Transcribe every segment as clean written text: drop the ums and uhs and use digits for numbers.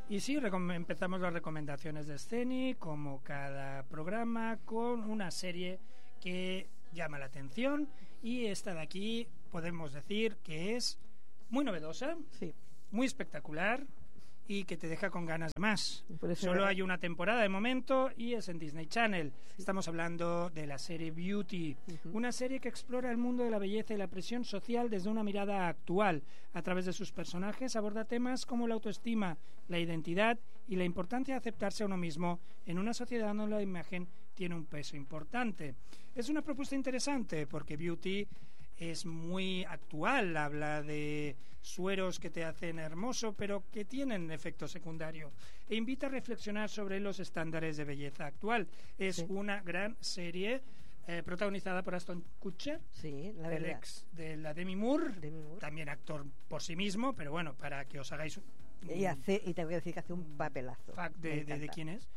Y sí, empezamos las recomendaciones de Scenic, como cada programa, con una serie que llama la atención, y esta de aquí podemos decir que es muy novedosa, sí, muy espectacular y que te deja con ganas de más. Solo hay una temporada de momento y es en Disney Channel. Estamos hablando de la serie Beauty, una serie que explora el mundo de la belleza y la presión social desde una mirada actual. A través de sus personajes aborda temas como la autoestima, la identidad y la importancia de aceptarse a uno mismo en una sociedad donde la imagen tiene un peso importante. Es una propuesta interesante porque Beauty es muy actual, habla de sueros que te hacen hermoso, pero que tienen efecto secundario, e invita a reflexionar sobre los estándares de belleza actual. Es una gran serie protagonizada por Ashton Kutcher, el ex de la Demi Moore, también actor por sí mismo, pero bueno, para que os hagáis y tengo que decir que hace un papelazo de quién es.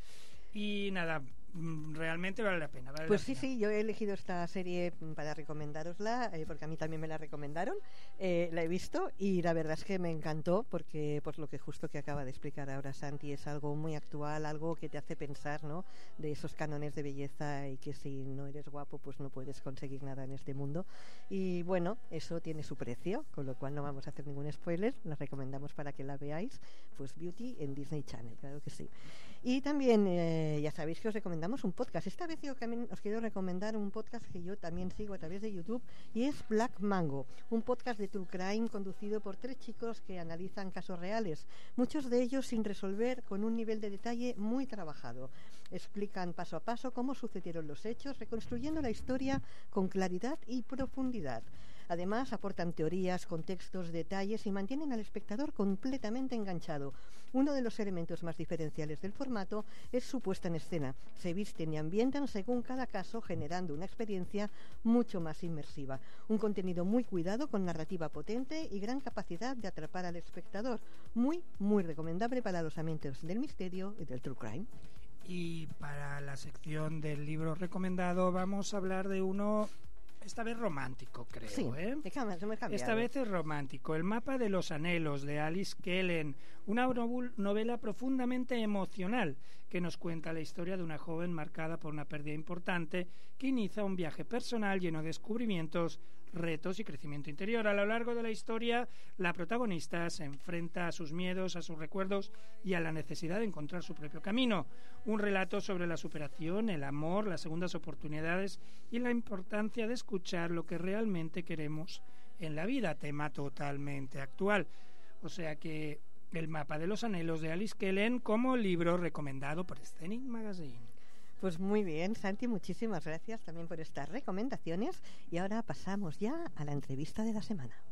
Y nada, realmente vale la pena. Pues sí, yo he elegido esta serie para recomendárosla, porque a mí también me la recomendaron. La he visto y la verdad es que me encantó, porque por lo que justo que acaba de explicar ahora Santi, es algo muy actual, algo que te hace pensar, ¿no?, de esos cánones de belleza, y que si no eres guapo pues no puedes conseguir nada en este mundo. Y bueno, eso tiene su precio, con lo cual no vamos a hacer ningún spoiler. La recomendamos para que la veáis, pues Beauty en Disney Channel, claro que sí. Y también ya sabéis que os recomendamos un podcast. Esta vez yo también os quiero recomendar un podcast que yo también sigo a través de YouTube, y es Black Mango, un podcast de True Crime conducido por 3 chicos que analizan casos reales, muchos de ellos sin resolver, con un nivel de detalle muy trabajado. Explican paso a paso cómo sucedieron los hechos, reconstruyendo la historia con claridad y profundidad. Además, aportan teorías, contextos, detalles y mantienen al espectador completamente enganchado. Uno de los elementos más diferenciales del formato es su puesta en escena. Se visten y ambientan según cada caso, generando una experiencia mucho más inmersiva. Un contenido muy cuidado, con narrativa potente y gran capacidad de atrapar al espectador. Muy, muy recomendable para los amantes del misterio y del true crime. Y para la sección del libro recomendado vamos a hablar de uno, esta vez romántico, creo. Sí, esta vez es romántico. El mapa de los anhelos, de Alice Kellen, una novela profundamente emocional que nos cuenta la historia de una joven marcada por una pérdida importante, que inicia un viaje personal lleno de descubrimientos, retos y crecimiento interior. A lo largo de la historia, la protagonista se enfrenta a sus miedos, a sus recuerdos y a la necesidad de encontrar su propio camino. Un relato sobre la superación, el amor, las segundas oportunidades y la importancia de escuchar lo que realmente queremos en la vida, tema totalmente actual. O sea que el mapa de los anhelos de Alice Kellen como libro recomendado por Scenic Magazine. Pues muy bien, Santi, muchísimas gracias también por estas recomendaciones, y ahora pasamos ya a la entrevista de la semana.